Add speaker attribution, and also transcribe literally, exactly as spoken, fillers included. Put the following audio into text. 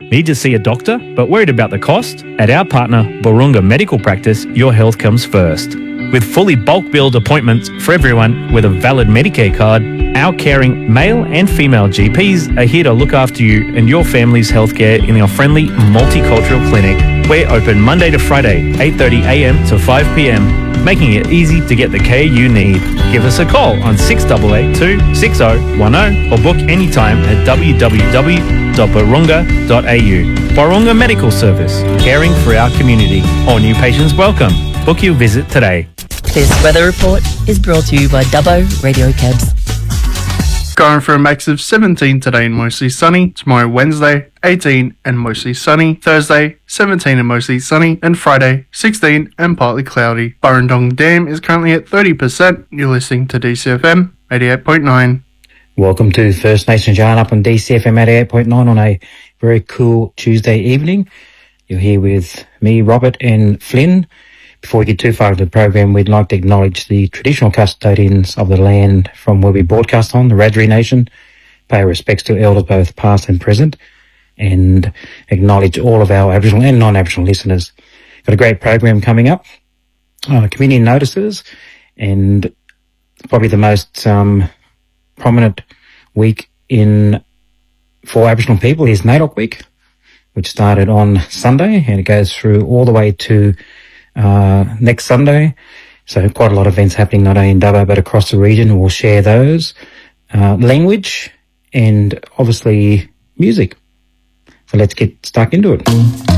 Speaker 1: Need to see a doctor but worried about the cost? At our partner, Borunga Medical Practice, your health comes first. With fully bulk billed appointments for everyone with a valid Medicare card, our caring male and female G Ps are here to look after you and your family's healthcare in our friendly multicultural clinic. We're open Monday to Friday, eight thirty a m to five p m, making it easy to get the care you need. Give us a call on six eight eight two, six zero one zero or book anytime at w w w dot borunga dot a u. Borunga Medical Service, caring for our community. All new patients welcome. Book your visit today.
Speaker 2: This weather report is brought to you by Dubbo Radio Cabs.
Speaker 3: Going for a max of seventeen today and mostly sunny. Tomorrow, Wednesday, eighteen and mostly sunny. Thursday, seventeen and mostly sunny. And Friday, sixteen and partly cloudy. Burrendong Dam is currently at thirty percent. You're listening to D C F M eighty-eight point nine.
Speaker 4: Welcome to First Nations Yarn up on D C F M eighty-eight point nine on a very cool Tuesday evening. You're here with me, Robert, and Flynn. Before we get too far into the program, we'd like to acknowledge the traditional custodians of the land from where we broadcast on, the Wiradjuri Nation, pay our respects to elders both past and present, and acknowledge all of our Aboriginal and non-Aboriginal listeners. Got a great program coming up, uh, community notices, and probably the most um, prominent week in for Aboriginal people is NAIDOC Week, which started on Sunday, and it goes through all the way to Uh, next Sunday. So quite a lot of events happening not only in Dubbo but across the region. We'll share those. Uh, language and obviously music. So let's get stuck into it.